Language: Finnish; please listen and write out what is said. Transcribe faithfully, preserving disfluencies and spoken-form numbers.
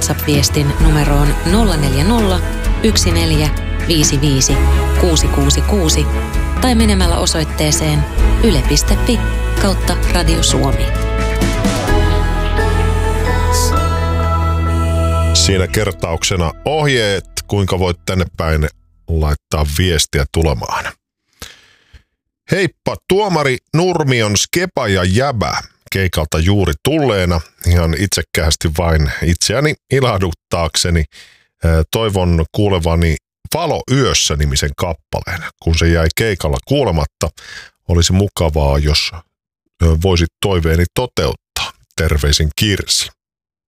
WhatsApp-viestin numeroon nolla neljä nolla, yksi neljä, viisi viisi, kuusi kuusi kuusi tai menemällä osoitteeseen yle piste fi kautta Radio Suomi. Siinä kertauksena ohjeet, kuinka voit tänne päin laittaa viestiä tulemaan. Heippa, tuomari Nurmion Skepa ja Jäbä keikalta juuri tulleena. Ihan itsekkäästi vain itseäni ilahduttaakseni toivon kuulevani Valo yössä -nimisen kappaleen. Kun se jäi keikalla kuulematta, olisi mukavaa, jos voisit toiveeni toteuttaa. Terveisin Kirsi.